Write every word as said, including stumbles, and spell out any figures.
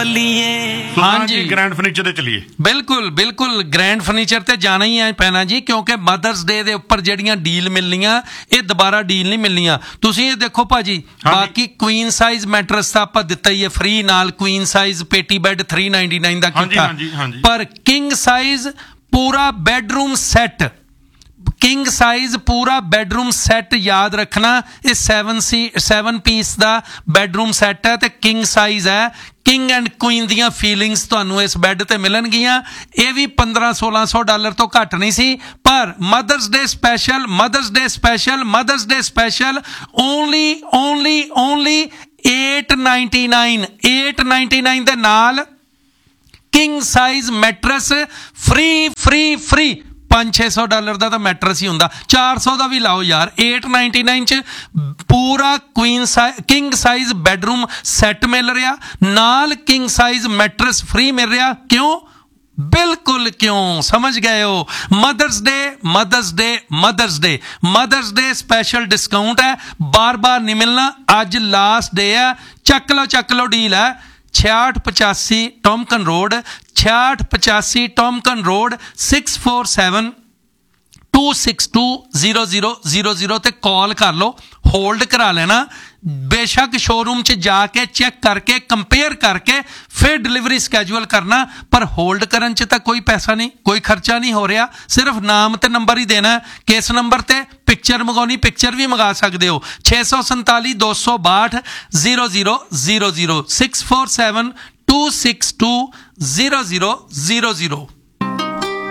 ਬੱਲੀਏ। हाँ जी, grand furniture ते चलिए। बिल्कुल बिल्कुल ग्रैंड फर्नीचर ते जाना ही है पैना जी, क्योंकि मदर्स डे दे उपर ਜਿਹੜੀਆਂ ਡੀਲ ਮਿਲਣੀਆਂ ਇਹ ਦੁਬਾਰਾ ਡੀਲ ਨਹੀਂ ਮਿਲਣੀਆਂ। ਤੁਸੀਂ ਇਹ ਦੇਖੋ ਭਾਜੀ, ਬਾਕੀ ਕੁਈਨ ਸਾਈਜ਼ ਮੈਟਰਸ ਤਾਂ ਆਪਾਂ ਦਿੱਤਾ ਹੀ ਹੈ ਫ੍ਰੀ, ਨਾਲ ਕੁਈਨ ਸਾਈਜ਼ ਪੇਟੀ ਬੈੱਡ ਥ੍ਰੀ ਨਾਈਨਟੀ ਨਾਈਨ ਦਾ ਕੀਤਾ, ਪਰ ਕਿੰਗ ਸਾਈਜ਼ ਪੂਰਾ ਬੈਡਰੂਮ ਸੈੱਟ, किंग साइज पूरा बेडरूम सैट याद रखना, ये सैवन सी सैवन पीस का बेडरूम सैट है, तो किंग साइज है। किंग एंड क्वीन दियां फीलिंग्स तुहानू इस बैड ते मिलणगियां। ये भी पंद्रह सोलह सौ डॉलर तो घट नहीं सी, पर mother's day special, mother's day special, mother's day special only only only eight ninety nine eight ninety nine दे नाल king size मैट्रस free free free. पाँच छे सौ डॉलर का तो मैट्रस ही होंदा, चार सौ का भी लाओ यार। एट नाइनटी नाइन च पूरा queen size king size bedroom set मिल रहा, नाल किंग साइज मैट्रस फ्री मिल रहा। क्यों? बिल्कुल क्यों, समझ गए हो। Mother's day mother's day mother's day mother's day special discount है, बार बार नहीं मिलना, अज लास्ट डे है। चक लो चक लो डील है। छियाठ पचासी टॉमकन रोड, छियाठ पचासी टॉमकन road, six four seven two six to zero zero zero zero ते कॉल कर लो, होल्ड करा लेना। बेशक शोरूम च जाके चेक करके कंपेयर करके फिर डिलीवरी स्कैजूअल करना, पर होल्ड करन च तां कोई पैसा नहीं, कोई खर्चा नहीं हो रहा, सिर्फ नाम ते नंबर ही देना है। किस नंबर ते पिक्चर मंगानी, पिक्चर भी मंगा सकते हो। छे सौ संताली दो सौ बाठ zero zero zero zero six four seven two six to zero zero zero zero.